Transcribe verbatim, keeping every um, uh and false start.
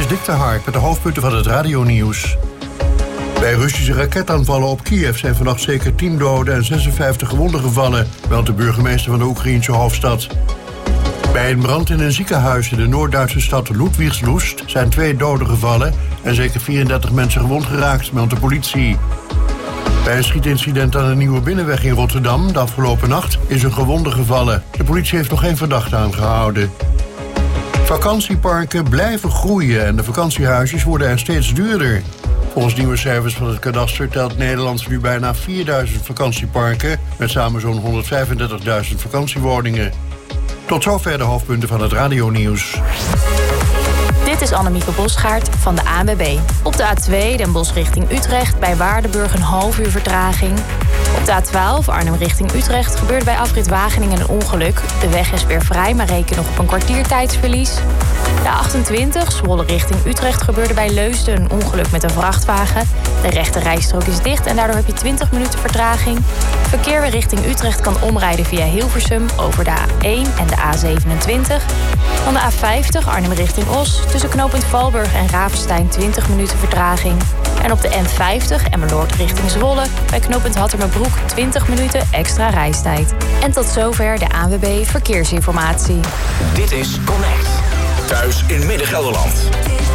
is Dick de Hark met de hoofdpunten van het radionieuws. Bij Russische raketaanvallen op Kiev zijn vannacht zeker tien doden en zesenvijftig gewonden gevallen, meldt de burgemeester van de Oekraïense hoofdstad. Bij een brand in een ziekenhuis in de Noord-Duitse stad Ludwigslust zijn twee doden gevallen en zeker vierendertig mensen gewond geraakt, meldt de politie. Bij een schietincident aan de Nieuwe Binnenweg in Rotterdam de afgelopen nacht is een gewonde gevallen. De politie heeft nog geen verdachte aangehouden. Vakantieparken blijven groeien en de vakantiehuisjes worden er steeds duurder. Volgens nieuwe cijfers van het kadaster telt Nederland nu bijna vierduizend vakantieparken met samen zo'n honderdvijfendertigduizend vakantiewoningen. Tot zover de hoofdpunten van het radionieuws. Dit is Annemieke Bosgaard van de A N W B. Op de A twee Den Bosch richting Utrecht bij Waardenburg een half uur vertraging. Op de A twaalf Arnhem richting Utrecht gebeurt bij afrit Wageningen een ongeluk. De weg is weer vrij, maar reken nog op een kwartiertijdsverlies. De A achtentwintig Zwolle richting Utrecht gebeurde bij Leusden een ongeluk met een vrachtwagen. De rechte rijstrook is dicht en daardoor heb je twintig minuten vertraging. Verkeer weer richting Utrecht kan omrijden via Hilversum over de A één en de A zevenentwintig. Van de A vijftig Arnhem richting Os tussen knooppunt Valburg en Ravenstein twintig minuten vertraging. En op de N vijftig Emmeloord richting Zwolle bij knooppunt Hattermerbroek twintig minuten extra reistijd. En tot zover de A N W B Verkeersinformatie. Dit is Connect. Thuis in Midden-Gelderland.